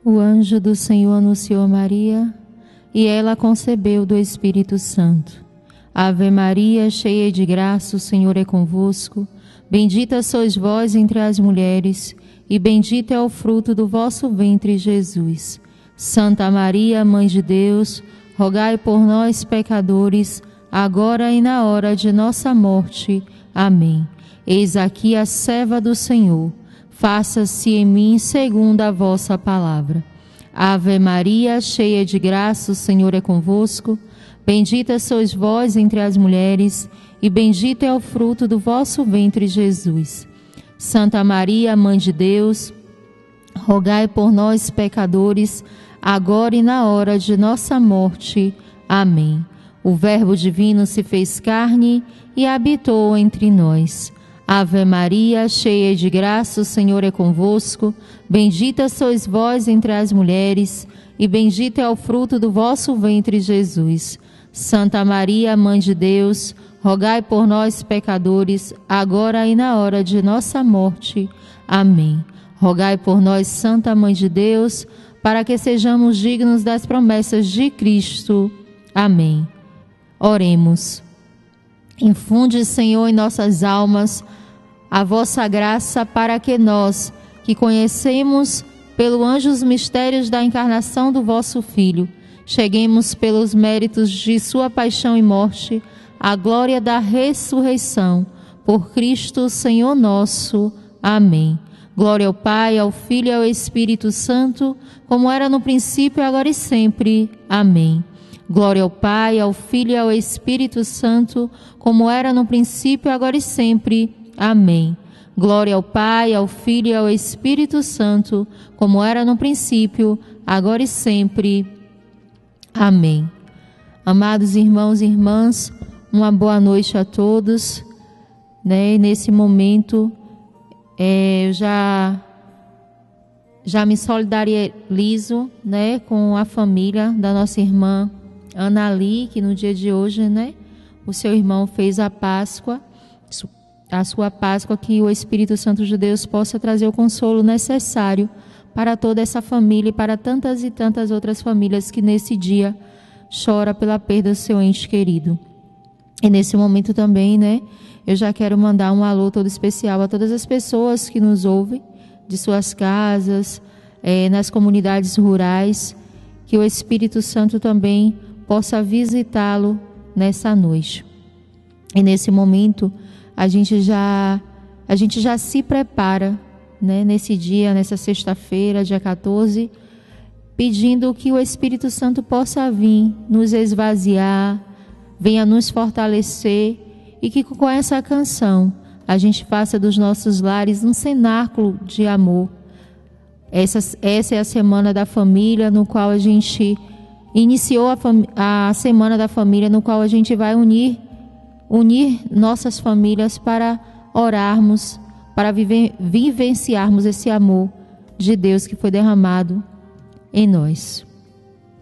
O anjo do Senhor anunciou a Maria, e ela concebeu do Espírito Santo. Ave Maria, cheia de graça, o Senhor é convosco. Bendita sois vós entre as mulheres, e bendito é o fruto do vosso ventre, Jesus. Santa Maria, Mãe de Deus, rogai por nós, pecadores, agora e na hora de nossa morte. Amém. Eis aqui a serva do Senhor. Faça-se em mim segundo a vossa palavra. Ave Maria, cheia de graça, o Senhor é convosco. Bendita sois vós entre as mulheres, e bendito é o fruto do vosso ventre, Jesus. Santa Maria, Mãe de Deus, rogai por nós, pecadores, agora e na hora de nossa morte. Amém. O Verbo divino se fez carne e habitou entre nós. Ave Maria, cheia de graça, o Senhor é convosco. Bendita sois vós entre as mulheres, e bendito é o fruto do vosso ventre, Jesus. Santa Maria, Mãe de Deus, rogai por nós, pecadores, agora e na hora de nossa morte. Amém. Rogai por nós, Santa Mãe de Deus, para que sejamos dignos das promessas de Cristo. Amém. Oremos. Infunde, Senhor, em nossas almas a vossa graça, para que nós, que conhecemos pelo anjo os mistérios da encarnação do vosso Filho, cheguemos pelos méritos de sua paixão e morte à glória da ressurreição. Por Cristo, Senhor nosso. Amém. Glória ao Pai, ao Filho e ao Espírito Santo, como era no princípio, agora e sempre. Amém. Glória ao Pai, ao Filho e ao Espírito Santo, como era no princípio, agora e sempre. Amém. Glória ao Pai, ao Filho e ao Espírito Santo, como era no princípio, agora e sempre. Amém. Amados irmãos e irmãs, uma boa noite a todos. E nesse momento, eu já me solidarizo, com a família da nossa irmã Ana Ali, que no dia de hoje, o seu irmão fez a Páscoa, a sua Páscoa, que o Espírito Santo de Deus possa trazer o consolo necessário para toda essa família e para tantas e tantas outras famílias que nesse dia chora pela perda do seu ente querido. E nesse momento também, eu já quero mandar um alô todo especial a todas as pessoas que nos ouvem, de suas casas, nas comunidades rurais, que o Espírito Santo também possa visitá-lo nessa noite. E nesse momento, a gente já se prepara, nesse dia, nessa sexta-feira, dia 14, pedindo que o Espírito Santo possa vir nos esvaziar, venha nos fortalecer, e que com essa canção a gente faça dos nossos lares um cenáculo de amor. Essa é a Semana da Família, no qual a gente iniciou a Semana da Família, no qual a gente vai unir nossas famílias para orarmos, para vivenciarmos esse amor de Deus que foi derramado em nós.